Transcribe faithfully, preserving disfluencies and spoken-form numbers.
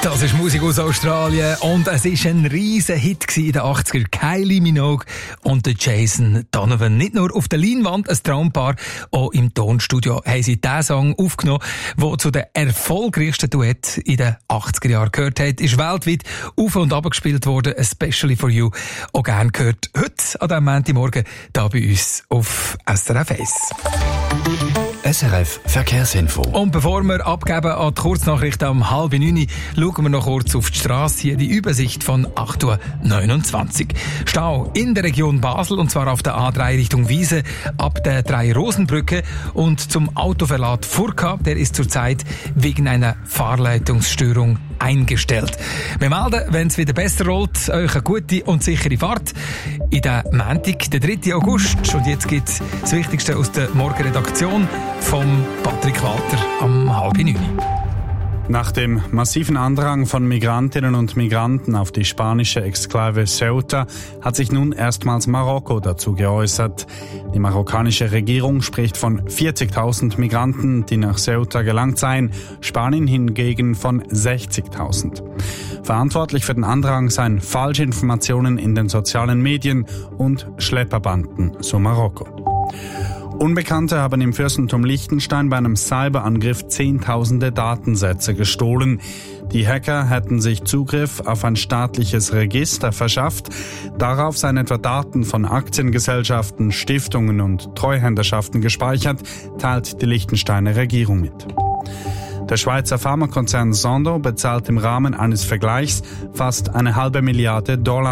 Das ist Musik aus Australien und es war ein riesen Hit in den achtziger. Kylie Minogue und Jason Donovan. Nicht nur auf der Leinwand ein Traumpaar, auch im Tonstudio haben sie diesen Song aufgenommen, der zu den erfolgreichsten Duetten in den achtziger Jahren gehört hat. Ist weltweit auf und ab gespielt worden, especially for you. Auch gern gehört heute an diesem Montagmorgen hier bei uns auf S R F eins. S R F Verkehrsinfo. Und bevor wir abgeben an die Kurznachrichten um halb neun, schauen wir noch kurz auf die Strasse. Hier die Übersicht von acht Uhr neunundzwanzig. Stau in der Region Basel, und zwar auf der A drei Richtung Wiese, ab der Drei-Rosen-Brücke. Und zum Autoverlad Furka, der ist zurzeit wegen einer Fahrleitungsstörung eingestellt. Wir melden, wenn es wieder besser rollt, euch eine gute und sichere Fahrt in den Montag, den dritten August. Und jetzt gibt es das Wichtigste aus der Morgenredaktion vom Patrick Walter am halb neun. Nach dem massiven Andrang von Migrantinnen und Migranten auf die spanische Exklave Ceuta hat sich nun erstmals Marokko dazu geäußert. Die marokkanische Regierung spricht von vierzigtausend Migranten, die nach Ceuta gelangt seien, Spanien hingegen von sechzigtausend. Verantwortlich für den Andrang seien Falschinformationen in den sozialen Medien und Schlepperbanden, so Marokko. Unbekannte haben im Fürstentum Liechtenstein bei einem Cyberangriff zehntausende Datensätze gestohlen. Die Hacker hätten sich Zugriff auf ein staatliches Register verschafft. Darauf seien etwa Daten von Aktiengesellschaften, Stiftungen und Treuhänderschaften gespeichert, teilt die Liechtensteiner Regierung mit. Der Schweizer Pharmakonzern Sandoz bezahlt im Rahmen eines Vergleichs fast eine halbe Milliarde Dollar